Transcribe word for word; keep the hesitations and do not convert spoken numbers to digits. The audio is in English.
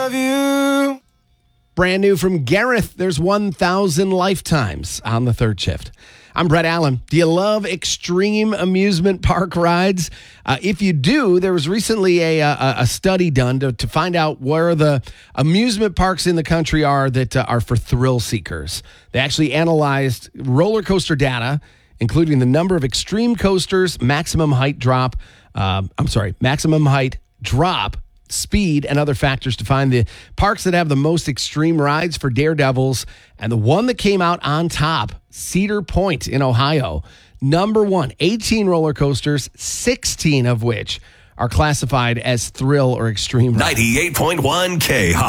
Love you. Brand new from Gareth. There's one thousand lifetimes on the third shift. I'm Brett Allen. Do you love extreme amusement park rides? Uh, if you do, there was recently a, a, a study done to, to find out where the amusement parks in the country are that uh, are for thrill seekers. They actually analyzed roller coaster data, including the number of extreme coasters, maximum height drop, uh, I'm sorry, maximum height drop, speed, and other factors to find the parks that have the most extreme rides for daredevils. And the one that came out on top, Cedar Point in Ohio, number one, eighteen roller coasters, sixteen of which are classified as thrill or extreme rides. ninety-eight point one K.